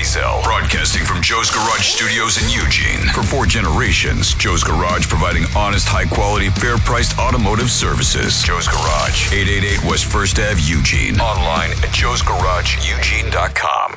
Mazel. Broadcasting from Joe's Garage Studios in Eugene. For 4 generations, Joe's Garage providing honest, high-quality, fair-priced automotive services. Joe's Garage, 888 West 1st Ave, Eugene. Online at joesgarageeugene.com.